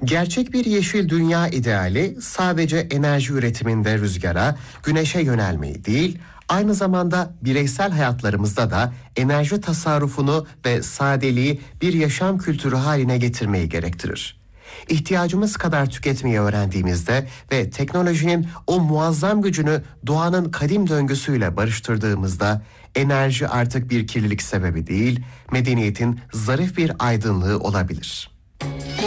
Gerçek bir yeşil dünya ideali sadece enerji üretiminde rüzgara, güneşe yönelmeyi değil, aynı zamanda bireysel hayatlarımızda da enerji tasarrufunu ve sadeliği bir yaşam kültürü haline getirmeyi gerektirir. İhtiyacımız kadar tüketmeyi öğrendiğimizde ve teknolojinin o muazzam gücünü doğanın kadim döngüsüyle barıştırdığımızda enerji artık bir kirlilik sebebi değil, medeniyetin zarif bir aydınlığı olabilir.